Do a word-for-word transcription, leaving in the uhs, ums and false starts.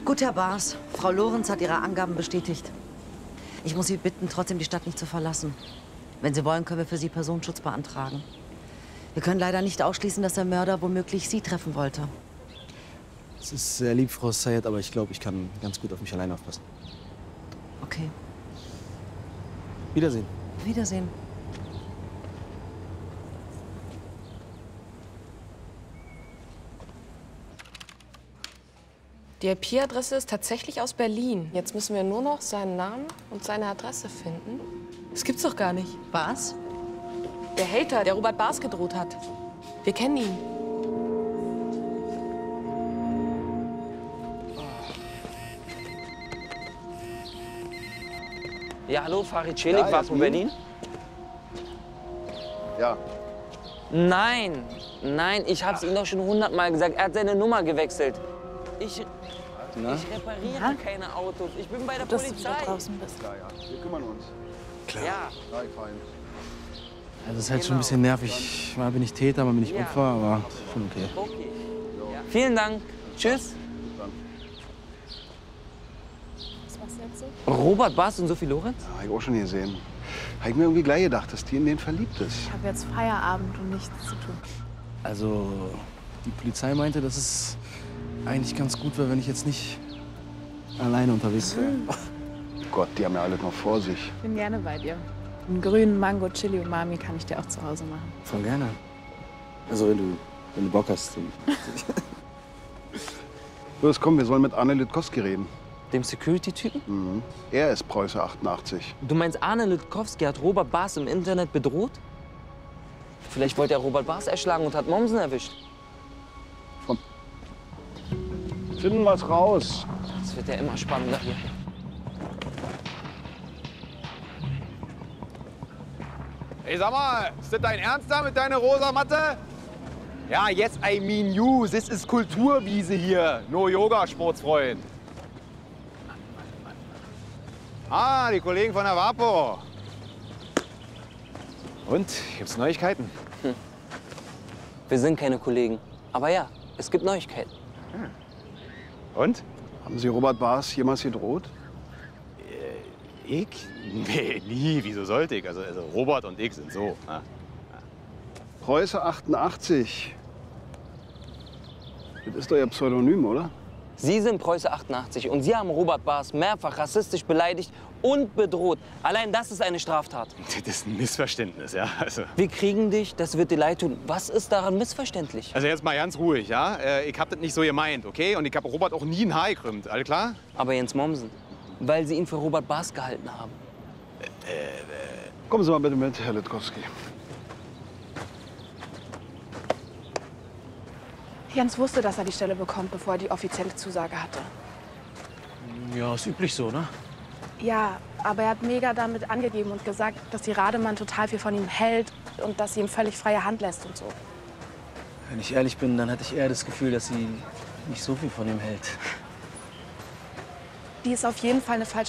Gut, Herr Baas. Frau Lorenz hat Ihre Angaben bestätigt. Ich muss Sie bitten, trotzdem die Stadt nicht zu verlassen. Wenn Sie wollen, können wir für Sie Personenschutz beantragen. Wir können leider nicht ausschließen, dass der Mörder womöglich Sie treffen wollte. Es ist sehr lieb, Frau Sayed, aber ich glaube, ich kann ganz gut auf mich allein aufpassen. Okay. Wiedersehen. Wiedersehen. Die I P-Adresse ist tatsächlich aus Berlin. Jetzt müssen wir nur noch seinen Namen und seine Adresse finden. Das gibt's doch gar nicht. Was? Der Hater, der Robert Baas gedroht hat. Wir kennen ihn. Ja, hallo, Farid Celik, ja, warst du in Berlin? Ja. Nein, nein, ich hab's ihm doch schon hundertmal gesagt. Er hat seine Nummer gewechselt. Ich, Na? ich repariere Ja? keine Autos. Ich bin bei der Dass Polizei. du da draußen bist. Ja, ja. Wir kümmern uns. Klar. Ja, Ja, fein. Also es ist halt schon ein bisschen nervig. Mal bin ich Täter, mal bin ich Ja. Opfer, aber schon okay. okay. Ja. Vielen Dank. Tschüss. Was machst du jetzt so? Robert Baas und Sophie Lorenz? Ja, hab ich auch schon gesehen. Habe ich mir irgendwie gleich gedacht, dass die in den verliebt ist. Ich habe jetzt Feierabend und nichts zu tun. Also die Polizei meinte, dass es eigentlich ganz gut wäre, wenn ich jetzt nicht alleine unterwegs wäre. Gott, die haben ja alles noch vor sich. Ich bin gerne bei dir. Einen grünen Mango, Chili und Mami kann ich dir auch zu Hause machen. Voll gerne. Also wenn du, wenn du Bock hast. Los, komm, wir sollen mit Arne Litkowski reden. Dem Security-Typen? Mhm. Er ist Preuße achtundachtzig. Du meinst, Arne Litkowski hat Robert Baas im Internet bedroht? Vielleicht wollte er Robert Baas erschlagen und hat Mommsen erwischt. Komm. Finden was raus. Das wird ja immer spannender hier. Ey, sag mal, ist das dein Ernst da mit deiner rosa Matte? Ja, yes, I mean you. Das ist Kulturwiese hier. No Yoga, Sportsfreund. Ah, die Kollegen von der WAPO. Und, gibt's Neuigkeiten? Wir sind keine Kollegen. Aber ja, es gibt Neuigkeiten. Und? Haben Sie Robert Baas jemals gedroht? Ich? Nee, nie. Wieso sollte ich? Also, also Robert und ich sind so. Na? Preuße achtundachtzig. Das ist doch Ihr Pseudonym, oder? Sie sind Preuße achtundachtzig und Sie haben Robert Baas mehrfach rassistisch beleidigt und bedroht. Allein das ist eine Straftat. Das ist ein Missverständnis, ja. Also, Wir kriegen dich, das wird dir leid tun. Was ist daran missverständlich? also jetzt mal ganz ruhig, ja? Äh, Ich hab das nicht so gemeint, okay? Und ich habe Robert auch nie ein Haar gekrümmt. Alles klar? Aber Jens Mommsen, weil Sie ihn für Robert Baas gehalten haben. Kommen Sie mal bitte mit, Herr Litkowski. Jens wusste, dass er die Stelle bekommt, bevor er die offizielle Zusage hatte. Ja, ist üblich so, ne? Ja, aber er hat mega damit angegeben und gesagt, dass die Rademann total viel von ihm hält und dass sie ihm völlig freie Hand lässt und so. Wenn ich ehrlich bin, dann hatte ich eher das Gefühl, dass sie nicht so viel von ihm hält. Die ist auf jeden Fall eine falsche